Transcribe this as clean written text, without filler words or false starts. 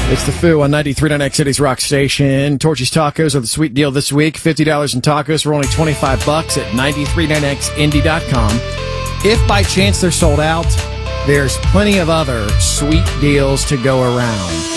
It's the Foo on 93.9 City's Rock Station. Torchy's Tacos are the sweet deal this week. $50 in tacos for only $25 at 939xindy.com. If by chance they're sold out, there's plenty of other sweet deals to go around.